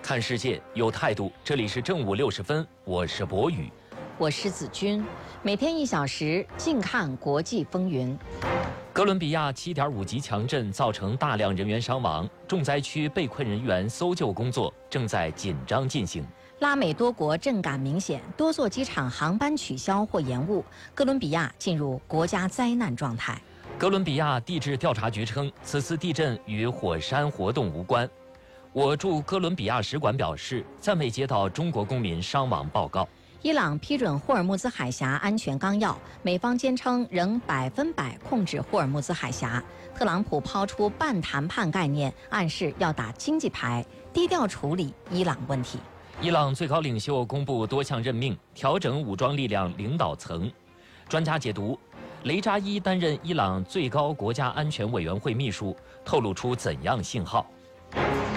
看世界有态度，这里是正午60分，我是博宇， 我是子君，每天1小时，静看国际风云。 哥伦比亚7.5级强震造成大量人员伤亡，重灾区被困人员搜救工作正在紧张进行。 拉美多国震感明显，多座机场航班取消或延误，哥伦比亚进入国家灾难状态。 哥伦比亚地质调查局称，此次地震与火山活动无关。我驻哥伦比亚使馆表示，暂未接到中国公民伤亡报告。 伊朗批准霍尔木兹海峡安全纲要，美方坚称仍100%控制霍尔木兹海峡。特朗普抛出半谈判概念，暗示要打经济牌，低调处理伊朗问题。 伊朗最高领袖公布多项任命，调整武装力量领导层。专家解读，雷扎伊担任伊朗最高国家安全委员会秘书，透露出怎样信号？